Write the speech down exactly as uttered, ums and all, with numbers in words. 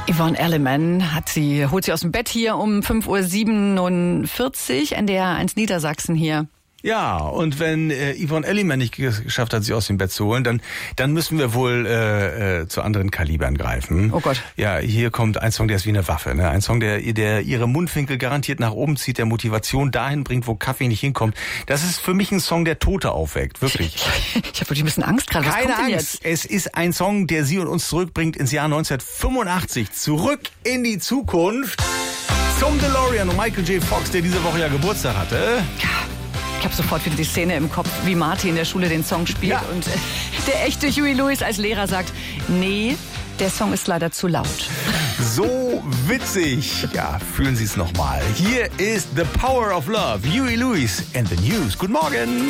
Yvonne Elliman hat sie, holt sie aus dem Bett hier um fünf Uhr siebenundvierzig, N D R eins Niedersachsen hier. Ja, und wenn äh, Yvonne Elliman nicht geschafft hat, sie aus dem Bett zu holen, dann dann müssen wir wohl äh, äh, zu anderen Kalibern greifen. Oh Gott. Ja, hier kommt ein Song, der ist wie eine Waffe. Ne? Ein Song, der, der ihre Mundwinkel garantiert nach oben zieht, der Motivation dahin bringt, wo Kaffee nicht hinkommt. Das ist für mich ein Song, der Tote aufweckt, wirklich. Ich habe wirklich ein bisschen Angst gerade. Was Keine kommt denn Angst, jetzt? es ist ein Song, der sie und uns zurückbringt ins Jahr neunzehnhundertfünfundachtzig. Zurück in die Zukunft zum DeLorean und Michael J. Fox, der diese Woche ja Geburtstag hatte. Ich habe sofort wieder die Szene im Kopf, wie Marty in der Schule den Song spielt Ja. und äh, der echte Huey Lewis als Lehrer sagt, nee, der Song ist leider zu laut. So witzig. Ja, fühlen Sie es nochmal. Hier ist The Power of Love. Huey Lewis and the News. Guten Morgen.